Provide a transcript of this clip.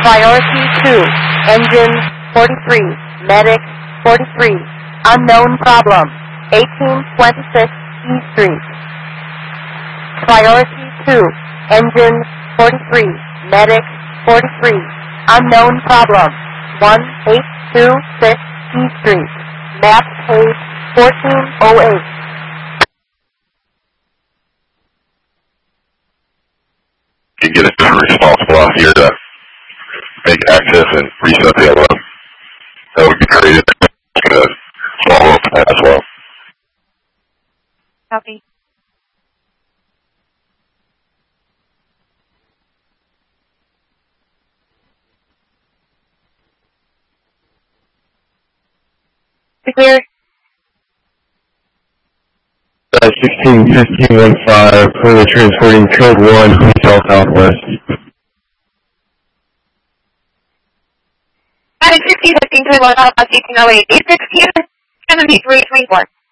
Priority 2, engine 43, medic 43, unknown problem, 1826 E Street. Priority 2, engine 43, medic 43, unknown problem, 1826 E Street. Map page 1408. You can get a responsible out here to make access and reset the alarm. That would be great. It's going to follow up that as well. Copy. Clear. 161515, further transporting code 1, Hotel Southwest. 1615 to 1 Alpha 1608, 816, 7334.